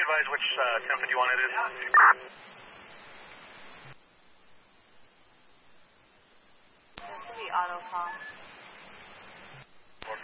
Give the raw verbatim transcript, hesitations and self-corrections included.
advise which uh, ten fifty-one it is? This will be auto call.